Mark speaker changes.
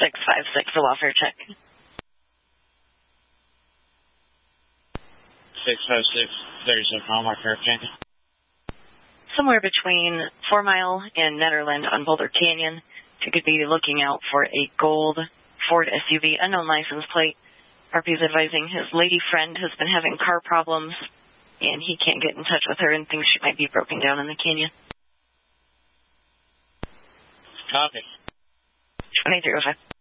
Speaker 1: 656 for lawfare check.
Speaker 2: 656, 37 mile marker, Canyon.
Speaker 1: Somewhere between 4 Mile and Netherland on Boulder Canyon. If you could be looking out for a gold Ford SUV, unknown license plate. RP is advising his lady friend has been having car problems, and he can't get in touch with her and thinks she might be broken down in the canyon.
Speaker 2: Copy.
Speaker 1: 2305.